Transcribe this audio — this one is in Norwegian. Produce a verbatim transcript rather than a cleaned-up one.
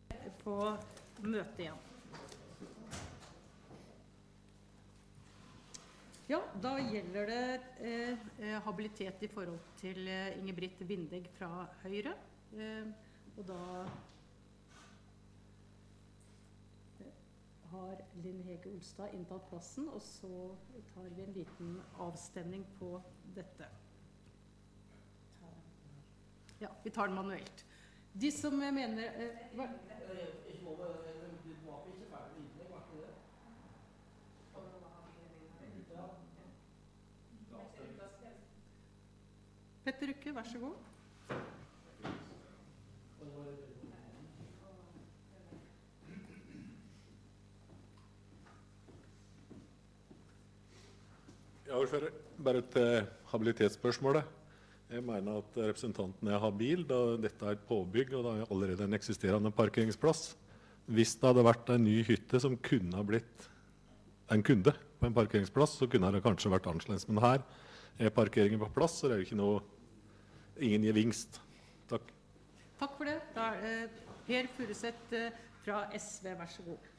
på møtet igjen. Ja, da gjelder det eh, habilitet i forhold til eh, Ingebrigt Vindeg fra Høyre. Eh, og da har Linn Hege Olstad inntatt plassen, og så tar vi en liten avstemning på dette. Ja, vi tar den manuelt. De som mener... Eh, hva? Petter Rykke, vær så god. Ja, ordfører, bare til habilitetsspørsmålet. Jeg mener at representanten er habil, da dette er et påbygg, og det er allerede en eksisterende parkeringsplass. Hvis det hadde vært en ny hytte som kunne ha blitt en kunde på en parkeringsplass, så kunne det kanskje vært annerledes. Men her er parkeringen på plass, så det er jo ikke noe, ingen gevinst. Takk. Takk for det. Da er Per Furuseth fra S V, vær så god.